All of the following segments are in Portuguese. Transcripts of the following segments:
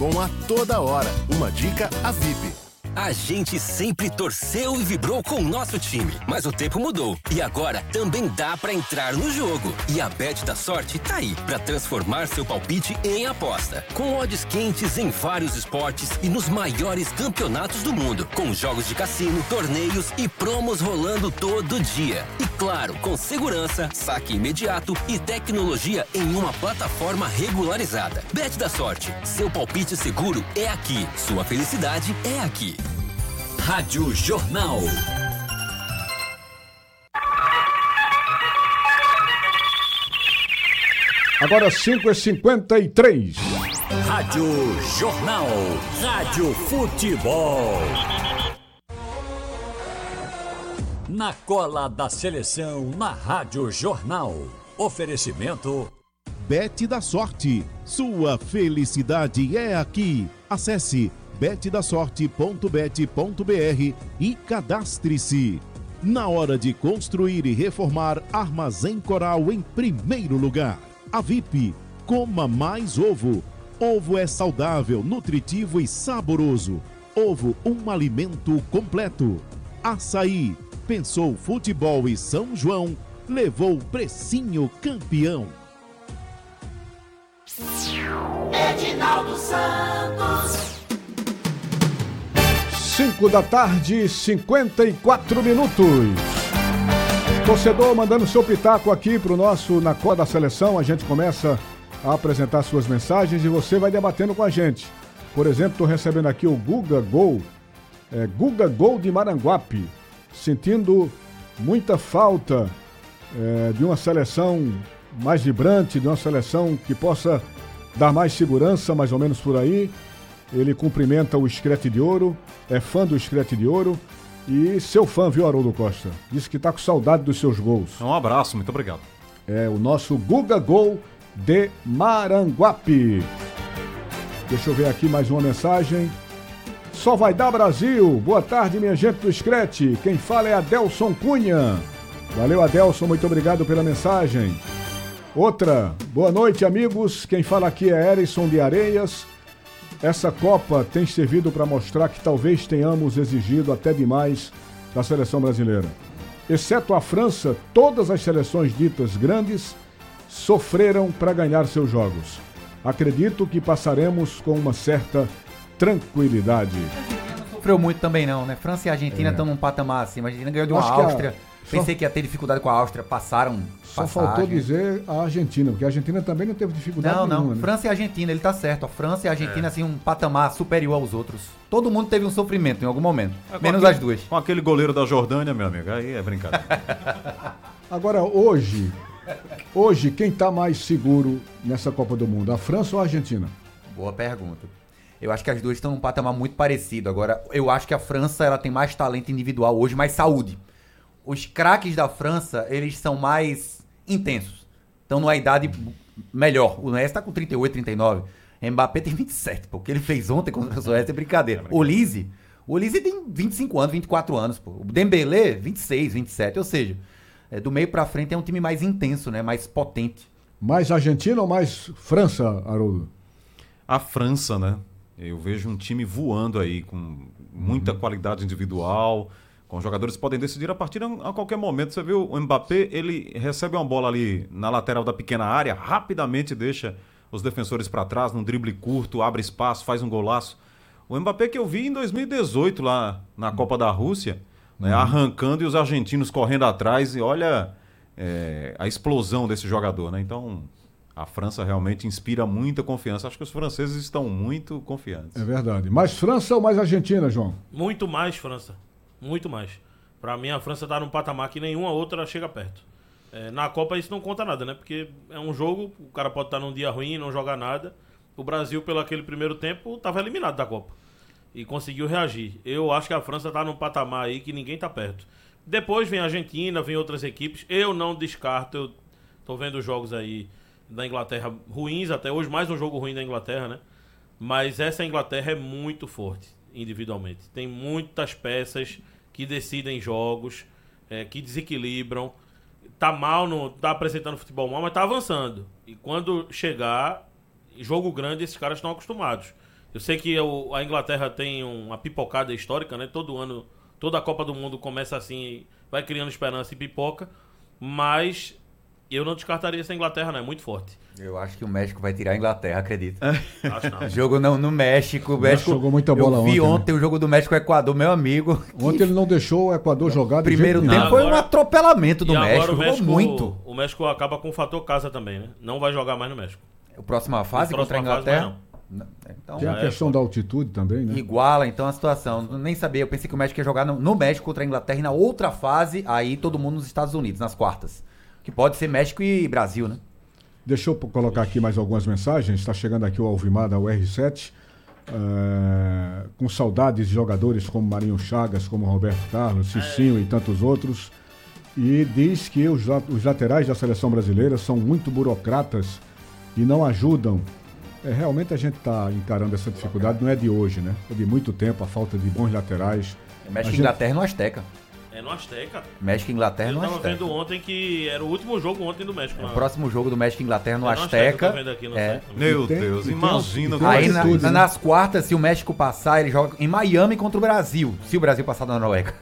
bom a toda hora. Uma dica a VIP. A gente sempre torceu e vibrou com o nosso time, mas o tempo mudou e agora também dá pra entrar no jogo. E a Bet da Sorte tá aí pra transformar seu palpite em aposta. Com odds quentes em vários esportes e nos maiores campeonatos do mundo, com jogos de cassino, torneios e promos rolando todo dia. E claro, com segurança, saque imediato e tecnologia em uma plataforma regularizada. Bet da Sorte, seu palpite seguro é aqui, sua felicidade é aqui. Rádio Jornal. Agora 5h53. Rádio Jornal. Rádio Futebol. Na cola da seleção, na Rádio Jornal. Oferecimento Bet da Sorte. Sua felicidade é aqui. Acesse betdasorte.bet.br e cadastre-se. Na hora de construir e reformar, Armazém Coral em primeiro lugar. A VIP, coma mais ovo. Ovo é saudável, nutritivo e saboroso. Ovo, um alimento completo. Açaí, pensou futebol e São João, levou precinho campeão. Edinaldo Santos. 5h54. Torcedor mandando seu pitaco aqui pro nosso Na Cola da Seleção. A gente começa a apresentar suas mensagens e você vai debatendo com a gente. Por exemplo, estou recebendo aqui o Guga Gol. Guga Gol de Maranguape. Sentindo muita falta de uma seleção mais vibrante, de uma seleção que possa dar mais segurança, mais ou menos por aí. Ele cumprimenta o Screte de Ouro, é fã do Screte de Ouro e seu fã, viu, Haroldo Costa? Disse que tá com saudade dos seus gols. Um abraço, muito obrigado. É o nosso Guga Gol de Maranguape. Deixa eu ver aqui mais uma mensagem. Só vai dar Brasil. Boa tarde, minha gente do Screte. Quem fala é Adelson Cunha. Valeu, Adelson, muito obrigado pela mensagem. Outra, boa noite, amigos. Quem fala aqui é Erison de Areias. Essa Copa tem servido para mostrar que talvez tenhamos exigido até demais da seleção brasileira. Exceto a França, todas as seleções ditas grandes sofreram para ganhar seus jogos. Acredito que passaremos com uma certa tranquilidade. Não sofreu muito também não, né? França e Argentina estão num patamar assim. A Argentina ganhou de uma Áustria. Pensei que ia ter dificuldade com a Áustria, passaram. Só faltou dizer a Argentina, porque a Argentina também não teve dificuldade nenhuma. Não, França e Argentina, ele tá certo. A França e a Argentina, assim, um patamar superior aos outros. Todo mundo teve um sofrimento em algum momento, menos as duas. Com aquele goleiro da Jordânia, meu amigo, aí é brincadeira. Agora, hoje, quem tá mais seguro nessa Copa do Mundo, a França ou a Argentina? Boa pergunta. Eu acho que as duas estão num patamar muito parecido. Agora, eu acho que a França, ela tem mais talento individual hoje, mais saúde. Os craques da França, eles são mais intensos. Estão numa idade melhor. O Messi tá com 38, 39. Mbappé tem 27, pô. O que ele fez ontem contra a Suécia é brincadeira. O Lise tem 25 anos, 24 anos, pô. O Dembélé, 26, 27. Ou seja, do meio pra frente é um time mais intenso, né? Mais potente. Mais Argentina ou mais França, Haroldo? A França, né? Eu vejo um time voando aí, com muita qualidade individual, com jogadores que podem decidir a partida a qualquer momento. Você viu o Mbappé, ele recebe uma bola ali na lateral da pequena área, rapidamente deixa os defensores para trás, num drible curto, abre espaço, faz um golaço. O Mbappé que eu vi em 2018 lá na Copa da Rússia, né, arrancando e os argentinos correndo atrás, e olha a explosão desse jogador, né? Então, a França realmente inspira muita confiança. Acho que os franceses estão muito confiantes. É verdade. Mais França ou mais Argentina, João? Muito mais França. Muito mais. Pra mim, a França tá num patamar que nenhuma outra chega perto. Na Copa isso não conta nada, né? Porque é um jogo, o cara pode estar num dia ruim, não jogar nada. O Brasil, pelo aquele primeiro tempo, estava eliminado da Copa. E conseguiu reagir. Eu acho que a França tá num patamar aí que ninguém tá perto. Depois vem a Argentina, vem outras equipes. Eu não descarto, eu tô vendo jogos aí da Inglaterra ruins até hoje, mais um jogo ruim da Inglaterra, né? Mas essa Inglaterra é muito forte individualmente. Tem muitas peças que decidem jogos, que desequilibram. Tá mal, tá apresentando futebol mal, mas tá avançando. E quando chegar, jogo grande, esses caras estão acostumados. Eu sei que a Inglaterra tem uma pipocada histórica, né? Todo ano, toda a Copa do Mundo começa assim, vai criando esperança e pipoca, mas eu não descartaria essa Inglaterra, não, é muito forte. Eu acho que o México vai tirar a Inglaterra, acredito. Acho não. Jogo no México. O México jogou muita bola eu vi ontem, ontem o jogo do México-Equador, meu amigo. Ontem ele não deixou o Equador jogar de Primeiro jeito tempo nenhum. foi Agora- um atropelamento do E México. agora Jogou muito. O México acaba com o fator casa também, né? Não vai jogar mais no México. A próxima fase A contra a próxima fase, Inglaterra? Então, Tem a questão da altitude também, né? iguala então a situação. Nem sabia, eu pensei que o México ia jogar no México contra a Inglaterra e na outra fase, aí todo mundo nos Estados Unidos, nas quartas. Que pode ser México e Brasil, né? Deixa eu colocar aqui mais algumas mensagens. Está chegando aqui o Alvimar da UR7. Com saudades de jogadores como Marinho Chagas, como Roberto Carlos, Cicinho e tantos outros. E diz que os laterais da seleção brasileira são muito burocratas e não ajudam. Realmente a gente está encarando essa dificuldade, não é de hoje, né? É de muito tempo, a falta de bons laterais. México e Inglaterra no Azteca. É no Azteca. México e Inglaterra Eu no tava Azteca. vendo ontem que era o último jogo ontem do México. O próximo jogo do México e Inglaterra no É Azteca. eu tô vendo aqui no É. site. Meu tem- Deus, e tem- imagina e tem como Aí é altitude, isso. né? nas quartas, se o México passar, ele joga em Miami contra o Brasil. Se o Brasil passar da Noruega.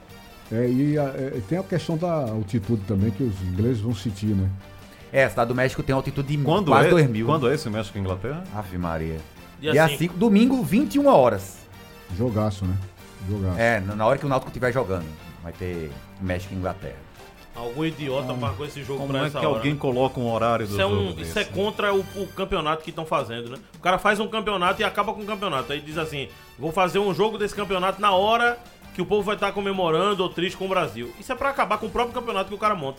Tem a questão da altitude também, que os ingleses vão sentir, né? A cidade do México tem altitude de Quando quase é, 2.000. quando é esse México e Inglaterra? Ave Maria. Dia Dia 5. 5, domingo, 21 horas. Jogaço, né? Jogaço. Na hora que o Náutico estiver jogando. Vai ter México e Inglaterra. Algum idiota marcou esse jogo Como pra é essa que hora. alguém né? coloca um horário do Isso é, jogo isso é desse? contra o campeonato que estão fazendo, né? O cara faz um campeonato e acaba com o campeonato. Aí diz assim, vou fazer um jogo desse campeonato na hora que o povo vai estar comemorando ou triste com o Brasil. Isso é pra acabar com o próprio campeonato que o cara monta.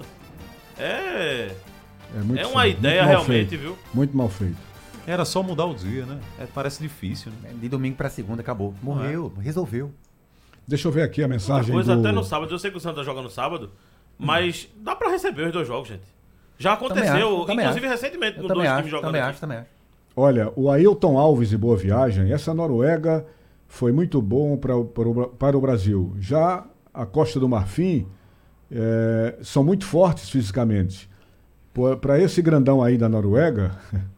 É muito uma feio, ideia muito mal realmente, feito, viu? Muito mal feito. Era só mudar o dia, né? Parece difícil, né? De domingo pra segunda, acabou. Morreu, resolveu. Deixa eu ver aqui a Outra mensagem coisa do... até no sábado. Eu sei que o Santa joga no sábado, mas dá pra receber os dois jogos, gente. Já Também aconteceu, acho, também inclusive acho. recentemente, Eu com também dois acho, times jogando também aqui. acho, também acho. Olha, o Ailton Alves e Boa Viagem, essa Noruega foi muito bom para o Brasil. Já a Costa do Marfim são muito fortes fisicamente. Para esse grandão aí da Noruega,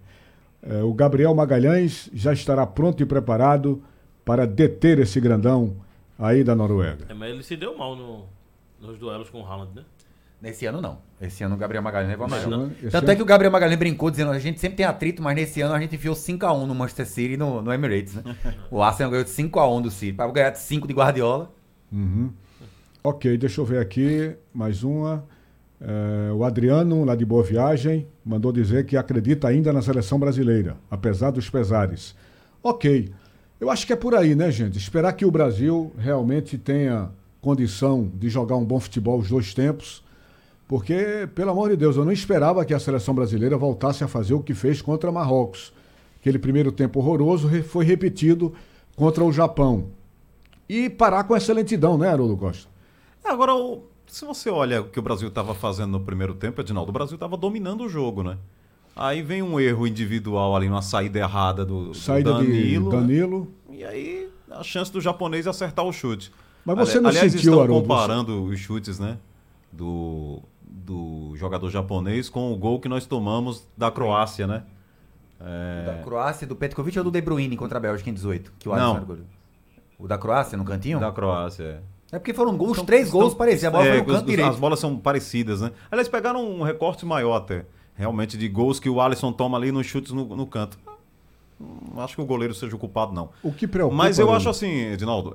o Gabriel Magalhães já estará pronto e preparado para deter esse grandão aí da Noruega. Mas ele se deu mal nos duelos com o Haaland, né? Nesse ano não. Esse ano o Gabriel Magalhães levou a Esse maior. ano- esse Tanto ano- é que o Gabriel Magalhães brincou dizendo a gente sempre tem atrito, mas nesse ano a gente enfiou 5x1 no Manchester City e no Emirates, né? O Arsenal ganhou de 5x1 do City. Para ganhar de 5 de Guardiola. Ok, deixa eu ver aqui mais uma. O Adriano, lá de Boa Viagem, mandou dizer que acredita ainda na seleção brasileira, apesar dos pesares. Ok, eu acho que é por aí, né, gente? Esperar que o Brasil realmente tenha condição de jogar um bom futebol os dois tempos, porque, pelo amor de Deus, eu não esperava que a seleção brasileira voltasse a fazer o que fez contra Marrocos. Aquele primeiro tempo horroroso foi repetido contra o Japão. E parar com essa lentidão, né, Haroldo Costa? Agora, se você olha o que o Brasil estava fazendo no primeiro tempo, Edinaldo, o Brasil estava dominando o jogo, né? Aí vem um erro individual ali, uma saída errada do Saída Danilo. de Danilo. E aí, a chance do japonês acertar o chute. Mas você não Aliás, sentiu, estão Haroldo? comparando os chutes, né? Do jogador japonês com o gol que nós tomamos da Croácia, né? Da Croácia, do Petkovic ou do De Bruyne contra a Bélgica em 18? Que o Não. Alisson goleou. O da Croácia, no cantinho? Da Croácia, é. É porque foram gols, 3 gols parecidos. A bola foi no canto direito. As bolas são parecidas, né? Aliás, pegaram um recorte maior até. Realmente, de gols que o Alisson toma ali nos chutes no canto. Não acho que o goleiro seja o culpado, não. O que preocupa... Mas eu Haroldo, acho assim, Edinaldo,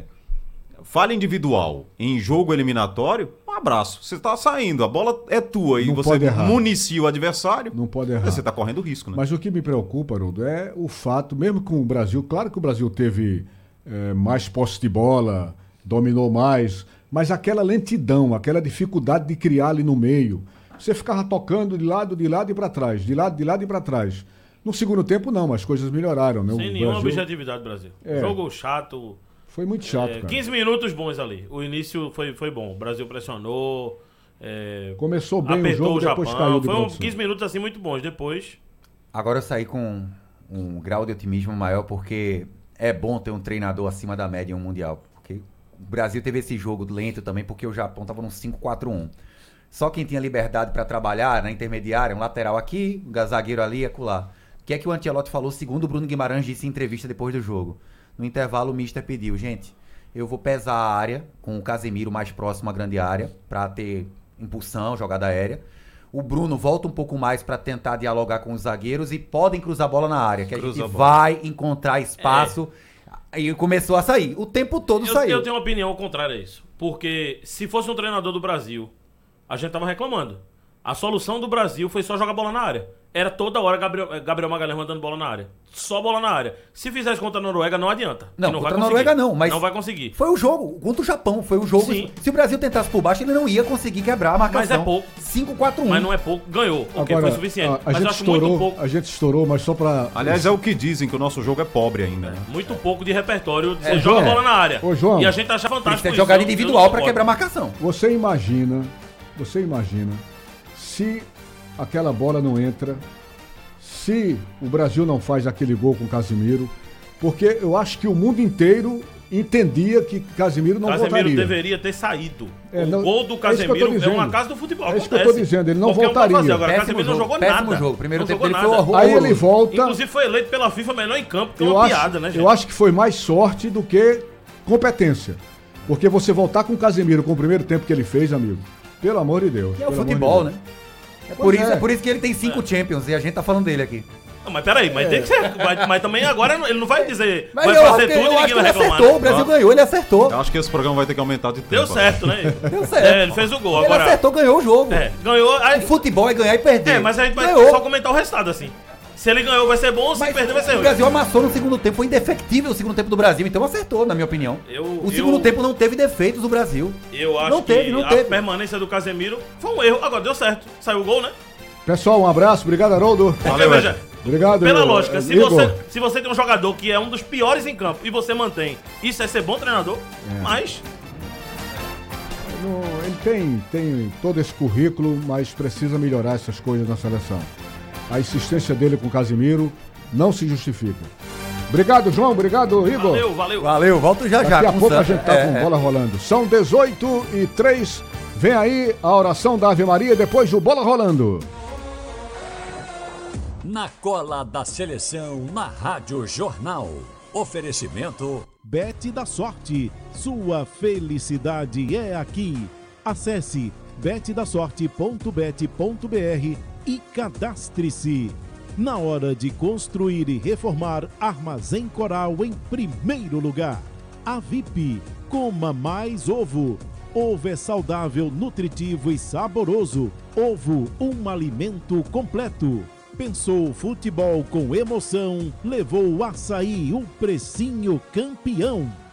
falha individual em jogo eliminatório, um abraço. Você tá saindo, a bola é tua e Não você pode errar. municia o adversário, Não pode errar. você tá correndo risco, né? Mas o que me preocupa, Haroldo, é o fato, mesmo com o Brasil, claro que o Brasil teve mais posse de bola, dominou mais, mas aquela lentidão, aquela dificuldade de criar ali no meio. Você ficava tocando de lado e para trás, de lado e para trás. No segundo tempo, não, as coisas melhoraram, né? Sem O nenhuma Brasil objetividade do Brasil. É. Jogo chato. Foi muito chato, cara. 15 minutos bons ali. O início foi bom. O Brasil pressionou. Começou bem o apertou jogo, o depois Japão. caiu de Foi produção. 15 minutos assim muito bons. Depois. Agora eu saí com um grau de otimismo maior, porque é bom ter um treinador acima da média em um Mundial. Porque o Brasil teve esse jogo lento também, porque o Japão tava num 5-4-1. Só quem tinha liberdade para trabalhar na intermediária, um lateral aqui, um zagueiro ali e acolá. O que é que o Ancelotti falou, segundo o Bruno Guimarães disse em entrevista depois do jogo? No intervalo, o mister pediu, gente, eu vou pesar a área com o Casemiro mais próximo à grande área, pra ter impulsão, jogada aérea. O Bruno volta um pouco mais pra tentar dialogar com os zagueiros e podem cruzar a bola na área, que a gente vai encontrar espaço. E começou a sair. O tempo todo saiu. Eu tenho uma opinião contrária a isso. Porque se fosse um treinador do Brasil, a gente tava reclamando. A solução do Brasil foi só jogar bola na área. Era toda hora Gabriel Magalhães mandando bola na área. Só bola na área. Se fizer isso contra a Noruega, não adianta. Não, contra a Noruega não, mas... Não vai conseguir. Foi o jogo. Contra o Japão, foi o jogo. Sim. Se o Brasil tentasse por baixo, ele não ia conseguir quebrar a marcação. Mas é pouco. 5-4-1. Mas não é pouco. Ganhou. Porque agora, foi suficiente. Mas eu acho muito pouco. A gente estourou, mas só pra... Aliás, é o que dizem, que o nosso jogo é pobre ainda. Né? Muito pouco de repertório. Você joga a bola na área. Ô, João, e a gente acha fantástico isso. Jogar individual pra quebrar a marcação. Você imagina se aquela bola não entra, se o Brasil não faz aquele gol com o Casemiro, porque eu acho que o mundo inteiro entendia que Casemiro não voltaria. Casemiro deveria ter saído. O gol do Casemiro é uma casa do futebol. É isso que eu tô dizendo, ele não voltaria. Agora, Casemiro não jogou nada. Jogo. Primeiro tempo ele foi horroroso. Aí ele volta... Inclusive foi eleito pela FIFA melhor em campo, que é uma piada, né, gente? Eu acho que foi mais sorte do que competência. Porque você voltar com o Casemiro com o primeiro tempo que ele fez, amigo, pelo amor de Deus. É o futebol, né? É por isso que ele tem 5 Champions e a gente tá falando dele aqui. Não, mas peraí, mas tem que ser. Mas também agora ele não vai dizer. Mas vai fazer tudo e ninguém vai reclamar. Acertou, o Brasil ganhou, ele acertou. Eu acho que esse programa vai ter que aumentar de tempo. Deu certo, né? Deu certo. Ele fez o gol. Ele agora... acertou, ganhou o jogo. Ganhou. Aí... O futebol é ganhar e perder. Mas a gente vai só comentar o resultado assim. Se ele ganhou vai ser bom, se perder vai ser ruim. O Brasil amassou no segundo tempo, foi indefectível o segundo tempo do Brasil, então acertou, na minha opinião. O segundo tempo não teve defeitos do Brasil. Eu acho que a permanência do Casemiro foi um erro. Agora deu certo. Saiu o gol, né? Pessoal, um abraço. Obrigado, Haroldo. Valeu, veja. Obrigado. Pela lógica, se você tem um jogador que é um dos piores em campo e você mantém, isso é ser bom treinador, mas... Ele tem todo esse currículo, mas precisa melhorar essas coisas na seleção. A insistência dele com o Casemiro não se justifica. Obrigado, João. Obrigado, Igor. Valeu, volto já. Daqui a pouco a gente tá com bola rolando. São 18h03. Vem aí a oração da Ave Maria depois do Bola Rolando. Na cola da seleção, na Rádio Jornal. Oferecimento... Bet da Sorte. Sua felicidade é aqui. Acesse betdasorte.bet.br e cadastre-se. Na hora de construir e reformar, Armazém Coral em primeiro lugar. A VIP. Coma mais ovo. Ovo é saudável, nutritivo e saboroso. Ovo, um alimento completo. Pensou futebol com emoção, levou o Açaí, o precinho campeão.